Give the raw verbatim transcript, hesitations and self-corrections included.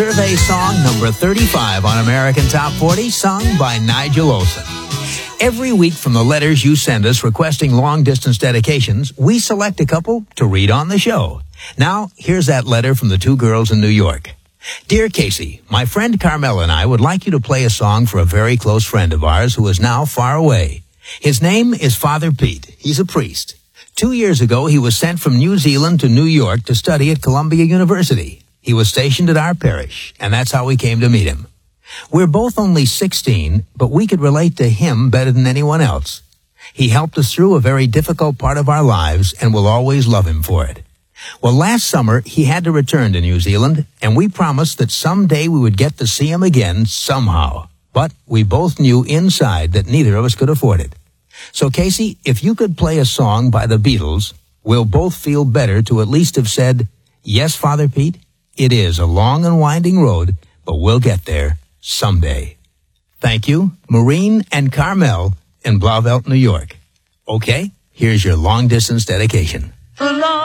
survey song number thirty-five on American Top forty, sung by Nigel Olsson. Every week from the letters you send us requesting long-distance dedications, we select a couple to read on the show. Now, here's that letter from the two girls in New York. Dear Casey, my friend Carmel and I would like you to play a song for a very close friend of ours who is now far away. His name is Father Pete. He's a priest. Two years ago, he was sent from New Zealand to New York to study at Columbia University. He was stationed at our parish, and that's how we came to meet him. We're both only sixteen, but we could relate to him better than anyone else. He helped us through a very difficult part of our lives, and we'll always love him for it. Well, last summer, he had to return to New Zealand, and we promised that someday we would get to see him again somehow. But we both knew inside that neither of us could afford it. So, Casey, if you could play a song by the Beatles, we'll both feel better to at least have said, yes, Father Pete, it is a long and winding road, but we'll get there someday. Thank you, Maureen and Carmel in Blauvelt, New York. Okay, here's your long-distance dedication.